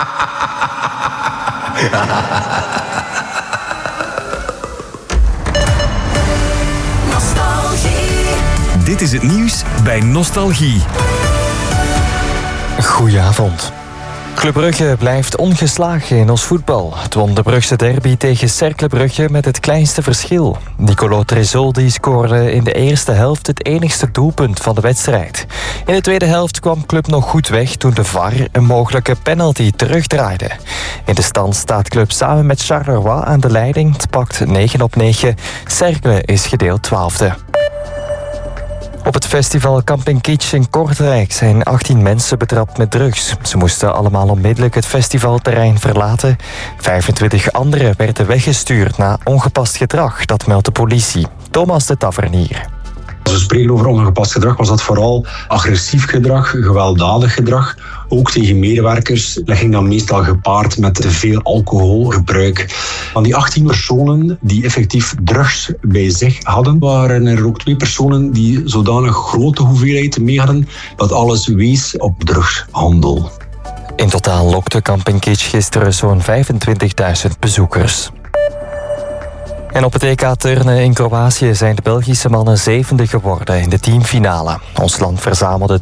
Dit is het nieuws bij Nostalgie. Goedenavond. Club Brugge blijft ongeslagen in ons voetbal. Het won de Brugse derby tegen Cercle Brugge met het kleinste verschil. Nicolo Tresoldi scoorde in de eerste helft het enigste doelpunt van de wedstrijd. In de tweede helft kwam Club nog goed weg toen de VAR een mogelijke penalty terugdraaide. In de stand staat Club samen met Charleroi aan de leiding. Het pakt 9-9. Cercle is gedeeld 12e. Op het festival Camping Kitsch in Kortrijk zijn 18 mensen betrapt met drugs. Ze moesten allemaal onmiddellijk het festivalterrein verlaten. 25 anderen werden weggestuurd na ongepast gedrag, dat meldt de politie. Thomas de Tavernier. Als we spreken over ongepast gedrag, was dat vooral agressief gedrag, gewelddadig gedrag. Ook tegen medewerkers. Dat ging dan meestal gepaard met te veel alcoholgebruik. Van die 18 personen die effectief drugs bij zich hadden, waren er ook 2 personen die zodanig grote hoeveelheden mee hadden dat alles wees op drugshandel. In totaal lokte Camping Kitsch gisteren zo'n 25.000 bezoekers. En op het EK turnen in Kroatië zijn de Belgische mannen 7e geworden in de teamfinale. Ons land verzamelde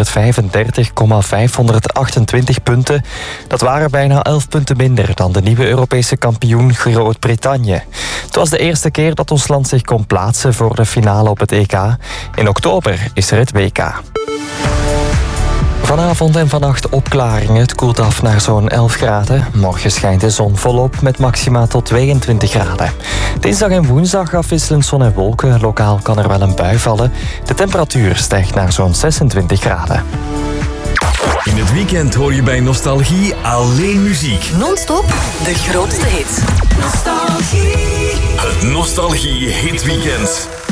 235,528 punten. Dat waren bijna 11 punten minder dan de nieuwe Europese kampioen Groot-Brittannië. Het was de eerste keer dat ons land zich kon plaatsen voor de finale op het EK. In oktober is er het WK. Vanavond en vannacht opklaringen. Het koelt af naar zo'n 11 graden. Morgen schijnt de zon volop met maxima tot 22 graden. Dinsdag en woensdag afwisselend zon en wolken. Lokaal kan er wel een bui vallen. De temperatuur stijgt naar zo'n 26 graden. In het weekend hoor je bij Nostalgie alleen muziek. Non-stop de grootste hits. Nostalgie. Het Nostalgie Hitweekend.